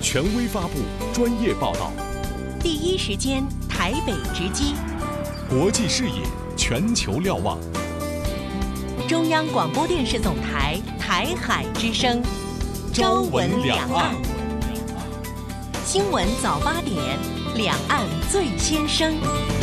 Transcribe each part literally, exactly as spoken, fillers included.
权威发布，专业报道， 第一时间台北直击， 国际视野，全球瞭望。 中央广播电视总台台海之声， 朝闻两岸。 新闻早八点，两岸最先声。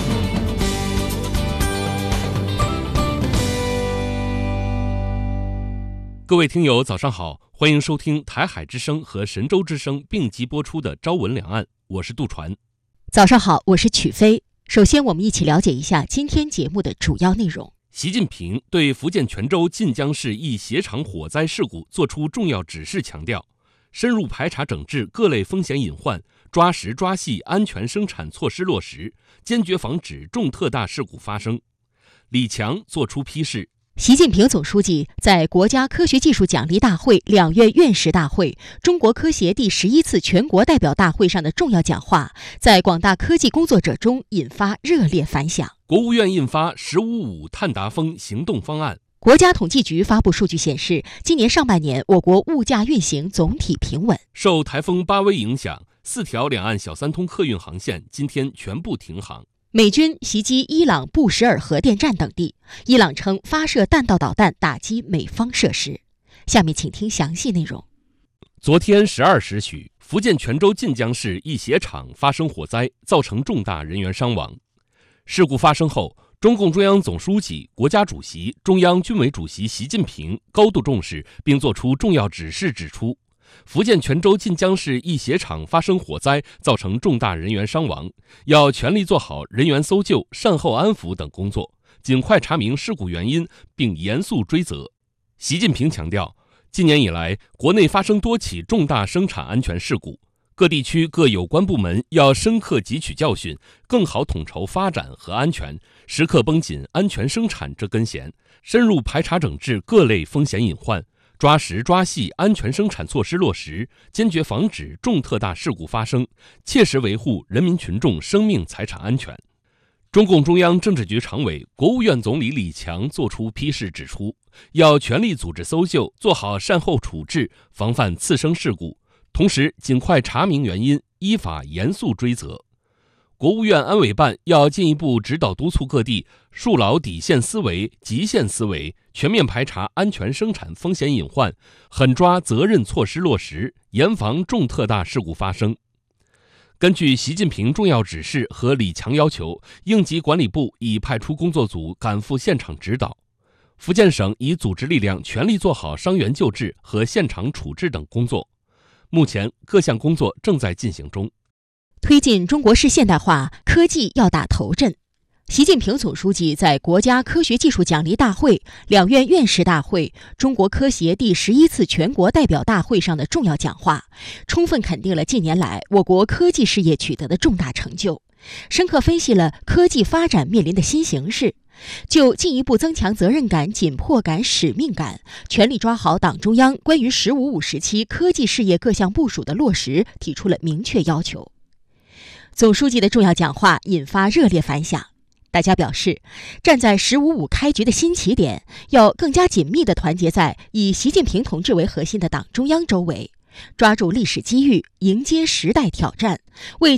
各位听友早上好，欢迎收听台海之声和神州之声并集播出的朝闻两岸，我是杜传。 早上好，我是曲飞。首先我们一起了解一下今天节目的主要内容。 习近平对福建泉州晋江市一鞋厂火灾事故作出重要指示，强调深入排查整治各类风险隐患，抓实抓细安全生产措施落实，坚决防止重特大事故发生。李强作出批示。 习近平总书记在国家科学技术奖励大会两院院士大会、中国科协第十一次全国代表大会上的重要讲话，在广大科技工作者中引发热烈反响。 国务院印发“十五五”碳达峰行动方案。 国家统计局发布数据显示，今年上半年我国物价运行总体平稳。 受台风巴威影响，四条两岸小三通客运航线今天全部停航。 美军袭击伊朗布什尔核电站等地，伊朗称发射弹道导弹打击美方设施。下面请听详细内容。 昨天十二时许，福建泉州晋江市一鞋厂发生火灾，造成重大人员伤亡。事故发生后，中共中央总书记、国家主席、中央军委主席习近平高度重视，并作出重要指示，指出福建泉州晋江市一鞋厂发生火灾，造成重大人员伤亡，要全力做好人员搜救、善后安抚等工作，尽快查明事故原因，并严肃追责。习近平强调，今年以来，国内发生多起重大生产安全事故，各地区各有关部门要深刻汲取教训，更好统筹发展和安全，时刻绷紧安全生产这根弦，深入排查整治各类风险隐患，抓实抓细安全生产措施落实，坚决防止重特大事故发生，切实维护人民群众生命财产安全。中共中央政治局常委、国务院总理李强作出批示，指出要全力组织搜救，做好善后处置，防范次生事故，同时尽快查明原因，依法严肃追责。国务院安委办要进一步指导督促各地树牢底线思维、极限思维，全面排查安全生产风险隐患，狠抓责任措施落实，严防重特大事故发生。根据习近平重要指示和李强要求，应急管理部已派出工作组赶赴现场指导。福建省已组织力量全力做好伤员救治和现场处置等工作。目前各项工作正在进行中。 推进中国式现代化，科技要打头阵。习近平总书记在国家科学技术奖励大会、两院院士大会、中国科协第十一次全国代表大会上的重要讲话，充分肯定了近年来我国科技事业取得的重大成就，深刻分析了科技发展面临的新形势，就进一步增强责任感、紧迫感、使命感，全力抓好党中央关于“十五五”时期科技事业各项部署的落实，提出了明确要求。总书记的重要讲话引发热烈反响，大家表示，站在“十五五”开局的新起点，要更加紧密地团结在以习近平同志为核心的党中央周围，抓住历史机遇，迎接时代挑战，为